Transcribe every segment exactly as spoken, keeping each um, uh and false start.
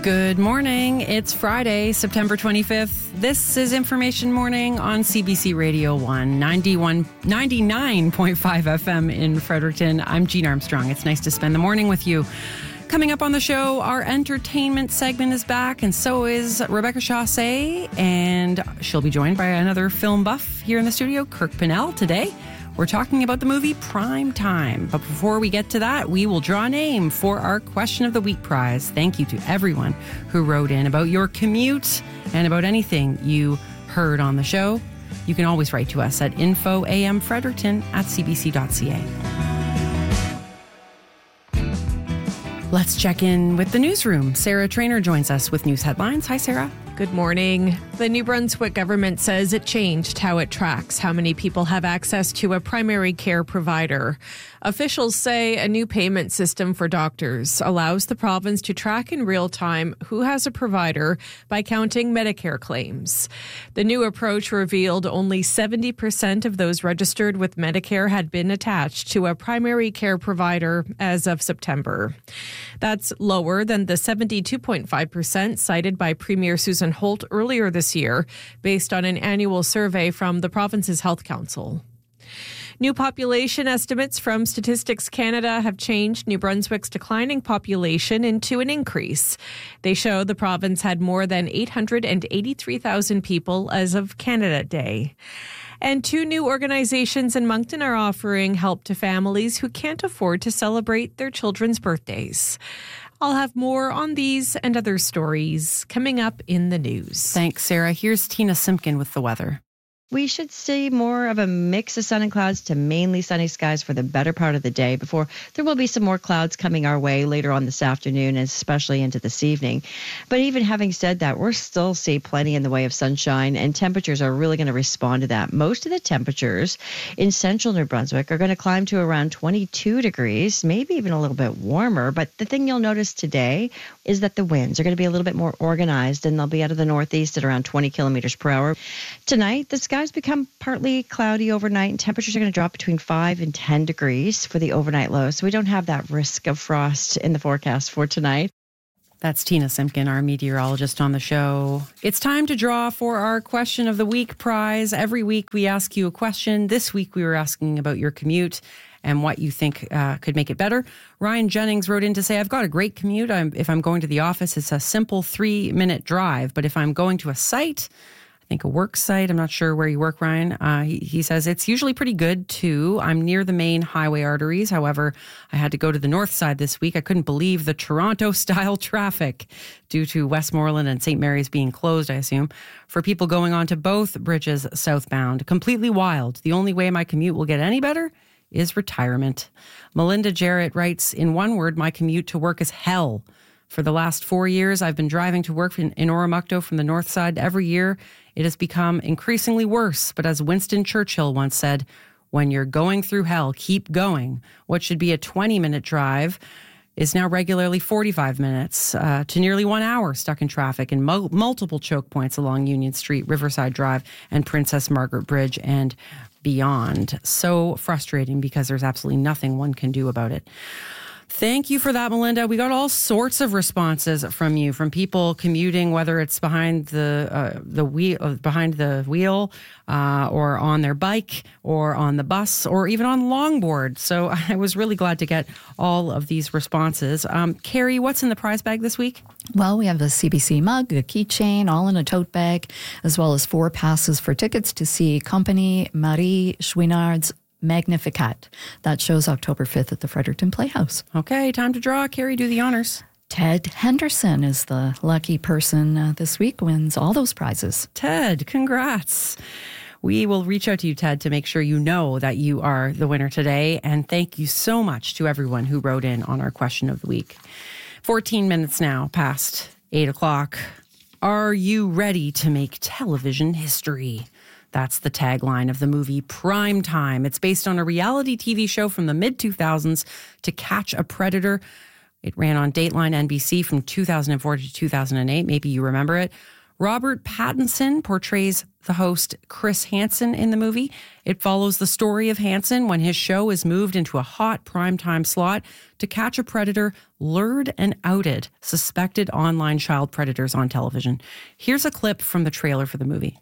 Good morning. It's Friday, September twenty-fifth. This is Information Morning on C B C Radio one, ninety-one, ninety-nine point five F M in Fredericton. I'm Jean Armstrong. It's nice to spend the morning with you. Coming up on the show, our entertainment segment is back, and so is Rebecca Chaussee, and she'll be joined by another film buff here in the studio, Kirk Pinnell, today. We're talking about the movie Prime Time. But before we get to that, we will draw a name for our Question of the Week prize. Thank you to everyone who wrote in about your commute and about anything you heard on the show. You can always write to us at info amfredericton at cbc.ca. Let's check in with the newsroom. Sarah Trainer joins us with news headlines. Hi, Sarah. Good morning. The New Brunswick government says it changed how it tracks how many people have access to a primary care provider. Officials say a new payment system for doctors allows the province to track in real time who has a provider by counting Medicare claims. The new approach revealed only seventy percent of those registered with Medicare had been attached to a primary care provider as of September. That's lower than the seventy-two point five percent cited by Premier Susan Holt earlier this year, based on an annual survey from the province's Health Council. New population estimates from Statistics Canada have changed New Brunswick's declining population into an increase. They show the province had more than eight hundred eighty-three thousand people as of Canada Day. And two new organizations in Moncton are offering help to families who can't afford to celebrate their children's birthdays. I'll have more on these and other stories coming up in the news. Thanks, Sarah. Here's Tina Simpkin with the weather. We should see more of a mix of sun and clouds to mainly sunny skies for the better part of the day before there will be some more clouds coming our way later on this afternoon and especially into this evening. But even having said that, we're still see plenty in the way of sunshine, and temperatures are really going to respond to that. Most of the temperatures in central New Brunswick are going to climb to around twenty-two degrees, maybe even a little bit warmer. But the thing you'll notice today is that the winds are going to be a little bit more organized, and they'll be out of the northeast at around twenty kilometers per hour. Tonight, the skies become partly cloudy overnight, and temperatures are going to drop between five and ten degrees for the overnight low. So we don't have that risk of frost in the forecast for tonight. That's Tina Simpkin, our meteorologist on the show. It's time to draw for our Question of the Week prize. Every week we ask you a question. This week we were asking about your commute and what you think uh, could make it better. Ryan Jennings wrote in to say, I've got a great commute. I'm, if I'm going to the office, it's a simple three-minute drive. But if I'm going to a site, I think a work site, I'm not sure where you work, Ryan. Uh, he, he says it's usually pretty good too. I'm near the main highway arteries. However, I had to go to the north side this week. I couldn't believe the Toronto-style traffic due to Westmoreland and Saint Mary's being closed, I assume, for people going on to both bridges southbound. Completely wild. The only way my commute will get any better is retirement. Melinda Jarrett writes, in one word, my commute to work is hell. For the last four years, I've been driving to work in, in Oromocto from the north side every year. It has become increasingly worse. But as Winston Churchill once said, when you're going through hell, keep going. What should be a twenty-minute drive is now regularly forty-five minutes uh, to nearly one hour stuck in traffic in mo- multiple choke points along Union Street, Riverside Drive, and Princess Margaret Bridge and beyond. So frustrating because there's absolutely nothing one can do about it. Thank you for that, Melinda. We got all sorts of responses from you, from people commuting, whether it's behind the uh, the wheel, uh, behind the wheel, uh, or on their bike, or on the bus, or even on longboard. So I was really glad to get all of these responses. Um, Carrie, what's in the prize bag this week? Well, we have a C B C mug, a keychain, all in a tote bag, as well as four passes for tickets to see Compagnie Marie Chouinard's Magnificat. That shows October fifth at the Fredericton Playhouse. Okay, time to draw. Carrie, do the honors. Ted Henderson is the lucky person uh, this week, wins all those prizes. Ted, congrats. We will reach out to you, Ted, to make sure you know that you are the winner today. And thank you so much to everyone who wrote in on our question of the week. fourteen minutes now past eight o'clock. Are you ready to make television history? That's the tagline of the movie Prime Time. It's based on a reality T V show from the mid two thousands, To Catch a Predator. It ran on Dateline N B C from two thousand four to two thousand eight. Maybe you remember it. Robert Pattinson portrays the host Chris Hansen in the movie. It follows the story of Hansen when his show is moved into a hot primetime slot to catch a predator, lured and outed suspected online child predators on television. Here's a clip from the trailer for the movie.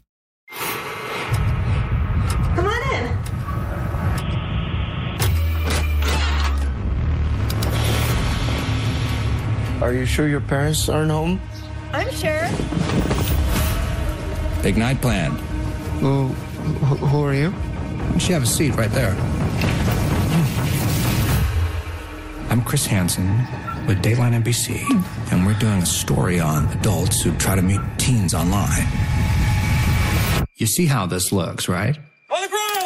Come on in. Are you sure your parents aren't home? I'm sure. Big night planned. Who, who, who are you? Why don't you have a seat right there? I'm Chris Hansen with Dateline N B C, and we're doing a story on adults who try to meet teens online. You see how this looks, right? On the ground!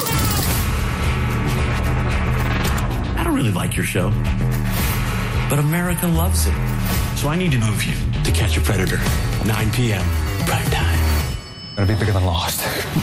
I don't really like your show, but America loves it. So I need to move you to Catch a Predator, nine p.m. prime time. Gonna be bigger than Lost.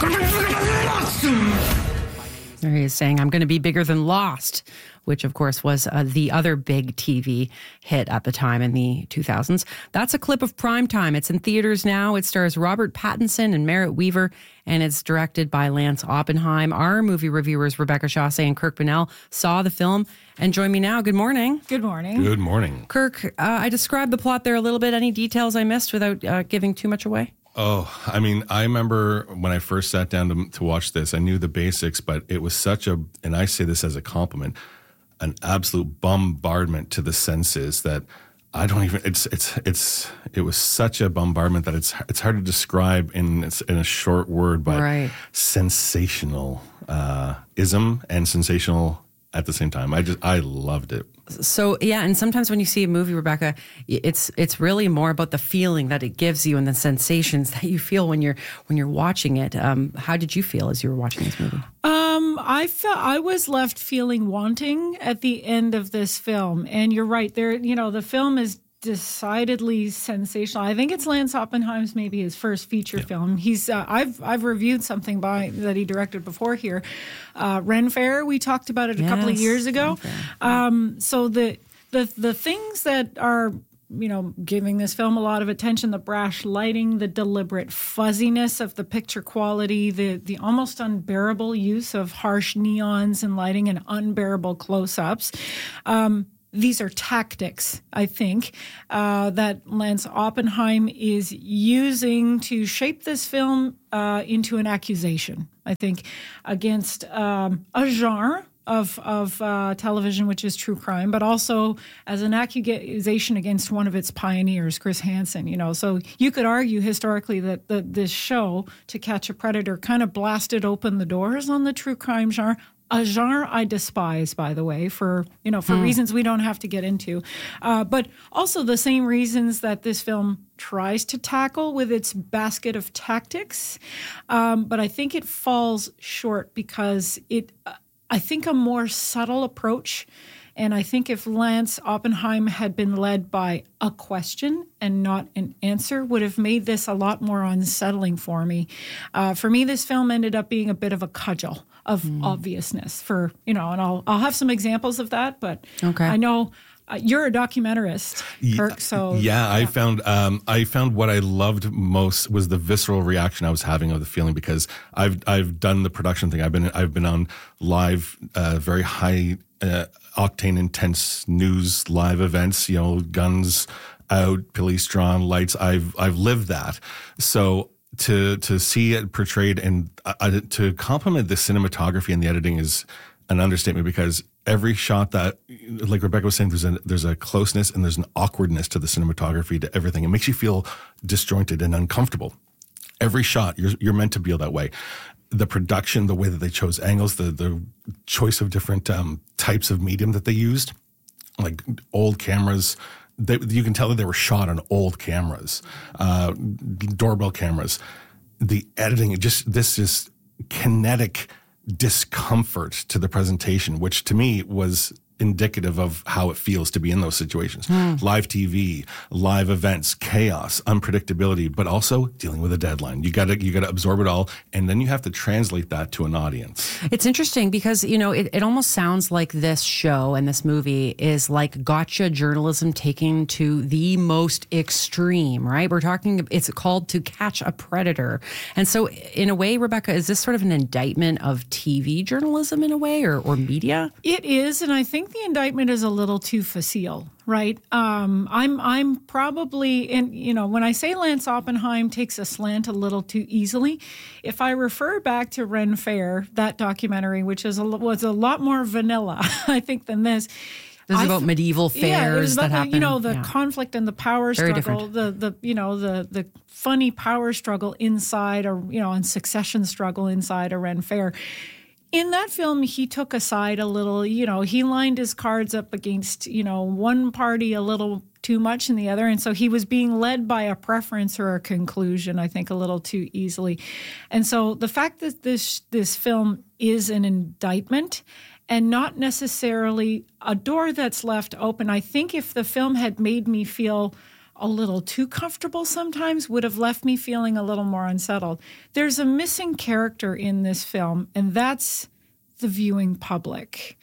There he is saying, I'm going to be bigger than Lost, which, of course, was uh, the other big T V hit at the time in the two thousands. That's a clip of Primetime. It's in theaters now. It stars Robert Pattinson and Merritt Wever, and it's directed by Lance Oppenheim. Our movie reviewers, Rebecca Chaussee and Kirk Bunnell, saw the film and join me now. Good morning. Good morning. Good morning. Kirk, uh, I described the plot there a little bit. Any details I missed without uh, giving too much away? Oh, I mean, I remember when I first sat down to, to watch this, I knew the basics, but it was such a, and I say this as a compliment, an absolute bombardment to the senses that I don't even, it's, it's, it's, it was such a bombardment that it's, it's hard to describe in, in a short word, but right. sensational, uh, ism and sensational at the same time. I just, I loved it. So, yeah, and sometimes when you see a movie, Rebecca, it's it's really more about the feeling that it gives you and the sensations that you feel when you're when you're watching it. Um, how did you feel as you were watching this movie? Um, I felt I was left feeling wanting at the end of this film, and you're right. There, you know, the film is decidedly sensational. I think it's Lance Oppenheim's maybe his first feature yeah. film. He's uh, I've I've reviewed something by that he directed before here, uh, Ren Fair. We talked about it a yes, couple of years ago. Um, so the the the things that are you know giving this film a lot of attention: the brash lighting, the deliberate fuzziness of the picture quality, the the almost unbearable use of harsh neons and lighting, and unbearable close-ups. Um, These are tactics, I think, uh, that Lance Oppenheim is using to shape this film uh, into an accusation, I think, against um, a genre of, of uh, television, which is true crime, but also as an accusation against one of its pioneers, Chris Hansen. You know, so you could argue historically that the, this show, To Catch a Predator, kind of blasted open the doors on the true crime genre. A genre I despise, by the way, for you know for mm. reasons we don't have to get into, uh, but also the same reasons that this film tries to tackle with its basket of tactics. Um, but I think it falls short because it, uh, I think, a more subtle approach. And I think if Lance Oppenheim had been led by a question and not an answer, would have made this a lot more unsettling for me. Uh, for me, this film ended up being a bit of a cudgel of mm. obviousness for, you know, and I'll I'll have some examples of that, but okay. I know uh, you're a documentarist, Kirk, so. Yeah, yeah. I found um, I found what I loved most was the visceral reaction I was having of the feeling, because I've I've done the production thing. I've been I've been on live, uh, very high uh, octane, intense news live events, you know, guns out, police drawn, lights. I've I've lived that. So to to see it portrayed and uh, to compliment the cinematography and the editing is an understatement, because every shot that, like Rebecca was saying, there's a there's a closeness and there's an awkwardness to the cinematography, to everything. It makes you feel disjointed and uncomfortable. Every shot, you're you're meant to feel that way. The production, the way that they chose angles, the the choice of different um, types of medium that they used, like old cameras. They, you can tell that they were shot on old cameras, uh, doorbell cameras. The editing, just this is kinetic discomfort to the presentation, which to me was indicative of how it feels to be in those situations. Mm. Live T V, live events, chaos, unpredictability, but also dealing with a deadline. You got to you got to absorb it all, and then you have to translate that to an audience. It's interesting because, you know, it, it almost sounds like this show and this movie is like gotcha journalism taken to the most extreme, right? We're talking, it's called To Catch a Predator. And so in a way, Rebecca, is this sort of an indictment of T V journalism in a way, or, or media? It is, and I think the indictment is a little too facile, right? Um, I'm I'm probably, and you know, when I say Lance Oppenheim takes a slant a little too easily, if I refer back to Ren Fair, that documentary, which is a, was a lot more vanilla, I think, than this. This is I about th- medieval fairs yeah, it was about that the, happen. You know, the yeah. conflict and the power Very struggle, different. the the you know the the funny power struggle inside, or you know, and succession struggle inside a Ren Fair. In that film, he took a side a little, you know, he lined his cards up against, you know, one party a little too much than the other. And so he was being led by a preference or a conclusion, I think, a little too easily. And so the fact that this this film is an indictment and not necessarily a door that's left open, I think if the film had made me feel a little too comfortable sometimes, would have left me feeling a little more unsettled. There's a missing character in this film, and that's the viewing public.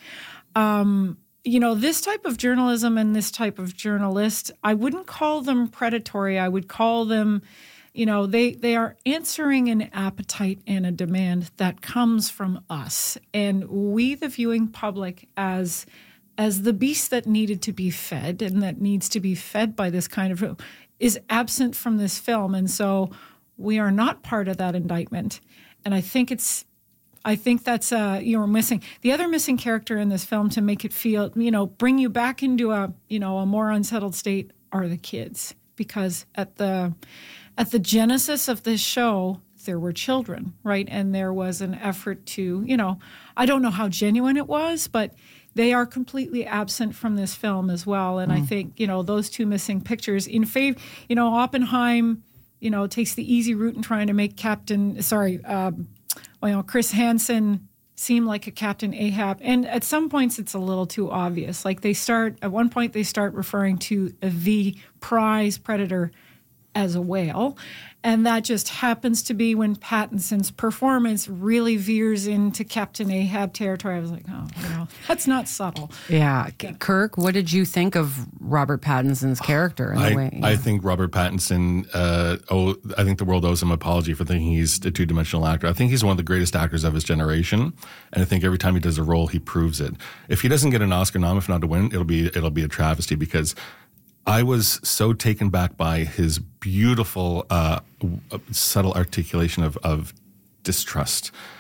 Um, you know, this type of journalism and this type of journalist, I wouldn't call them predatory. I would call them, you know, they, they are answering an appetite and a demand that comes from us. And we, the viewing public, as as the beast that needed to be fed and that needs to be fed by this kind of, is absent from this film. And so we are not part of that indictment. And I think it's, I think that's, uh, you know, missing. The other missing character in this film to make it feel, you know, bring you back into a, you know, a more unsettled state are the kids. Because at the, at the genesis of this show, there were children, right? And there was an effort to, you know, I don't know how genuine it was, but they are completely absent from this film as well. And mm. I think, you know, those two missing pictures in favor, you know, Oppenheim, you know, takes the easy route in trying to make Captain, sorry, um, well, you know, Chris Hansen seem like a Captain Ahab. And at some points it's a little too obvious. Like they start, at one point they start referring to the prize predator as a whale. And that just happens to be when Pattinson's performance really veers into Captain Ahab territory. I was like, oh, you know, that's not subtle. Yeah. yeah. Kirk, what did you think of Robert Pattinson's character? In I, the way? Yeah. I think Robert Pattinson, uh, oh, I think the world owes him an apology for thinking he's a two-dimensional actor. I think he's one of the greatest actors of his generation. And I think every time he does a role, he proves it. If he doesn't get an Oscar nom, if not to win, it'll be it'll be a travesty, because I was so taken back by his beautiful, uh, subtle articulation of, of distrust